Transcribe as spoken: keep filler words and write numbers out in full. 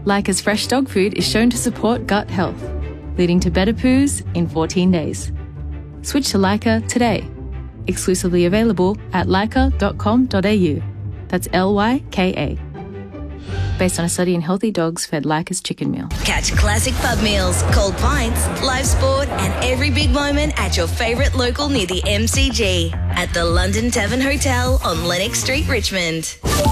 Leica's fresh dog food is shown to support gut health, leading to better poos in fourteen days. Switch to Leica today. Exclusively available at leica dot com dot a u. That's L Y K A. Based on a study in healthy dogs fed Leica's chicken meal. Catch classic pub meals, cold pints, live sport and every big moment at your favourite local near the M C G at the London Tavern Hotel on Lennox Street, Richmond.